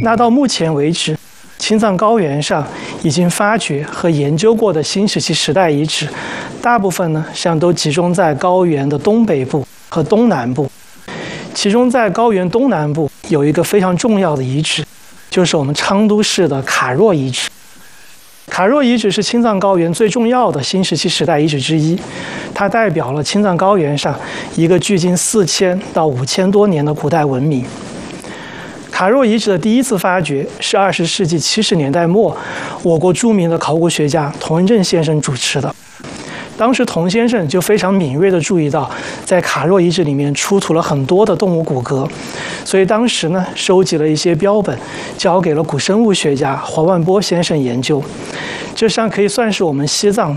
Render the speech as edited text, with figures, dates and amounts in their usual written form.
那到目前为止，青藏高原上已经发掘和研究过的新石器时代遗址，大部分呢都集中在高原的东北部和东南部。其中在高原东南部有一个非常重要的遗址，就是我们昌都市的卡若遗址。卡若遗址是青藏高原最重要的新石器时代遗址之一，它代表了青藏高原上一个距今4000到5000多年的古代文明。卡若遗址的第一次发掘是20世纪70年代末，我国著名的考古学家童文正先生主持的。当时童先生就非常敏锐地注意到，在卡若遗址里面出土了很多的动物骨骼，所以当时呢收集了一些标本，交给了古生物学家黄万波先生研究。这上可以算是我们西藏